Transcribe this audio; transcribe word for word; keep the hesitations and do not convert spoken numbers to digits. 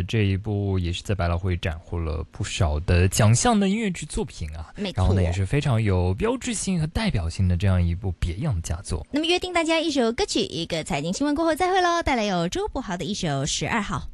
这一部也是在百老汇斩获了不少的奖项的音乐剧作品啊， 没错， 然后呢也是非常有标志性和代表性的这样一部别样的佳作。 那么约定大家一首歌曲，一个财经新闻过后再会喽，带来有周柏豪的一首《十二号》。